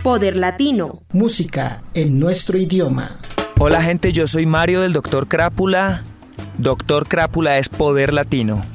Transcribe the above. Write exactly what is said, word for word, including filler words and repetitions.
Poder Latino. Música en nuestro idioma. Hola gente, yo soy Mario del Doctor Crápula. Doctor Crápula es Poder Latino.